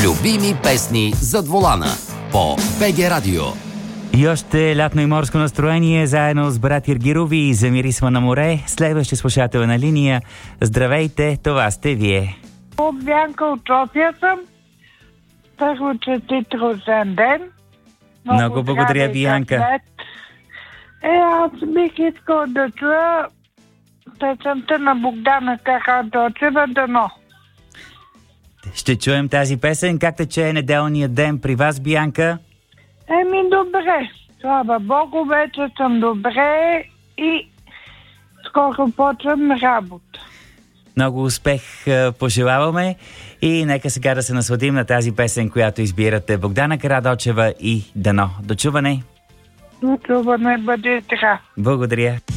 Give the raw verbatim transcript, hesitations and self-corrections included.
Любими песни зад волана по БГ Радио. И още лятно и морско настроение заедно с брат Иргирови и за Мирисма на море. Следващи слушател на линия. Здравейте, това сте вие. Бянка от София съм. Първо честит рожден ден. Много, Много благодаря, Бианка. Е, аз бих искал да чуя песента на Богдана Караджочева «Дано». Ще чуем тази песен. Как тече неделният ден при вас, Бианка? Еми, добре. Слава Богу, вече съм добре и скоро почвам работа. Много успех пожелаваме и нека сега да се насладим на тази песен, която избирате. Богдана Караджочева и «Дано». До чуване! До чуване, бъде така. Благодаря.